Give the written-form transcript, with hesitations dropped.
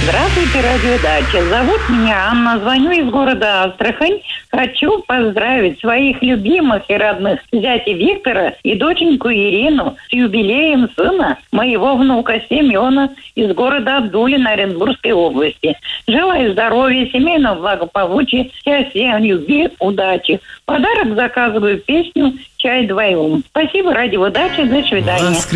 Здравствуйте, радиодача. Зовут меня Анна. Звоню из города Астрахань. Хочу поздравить своих любимых и родных зятя Виктора и доченьку Ирину с юбилеем сына моего внука Семена из города Абдулино Оренбургской области. Желаю здоровья, семейного благополучия, счастья, любви, удачи. Подарок заказываю песню «Чай вдвоем». Спасибо, радиодача. До свидания.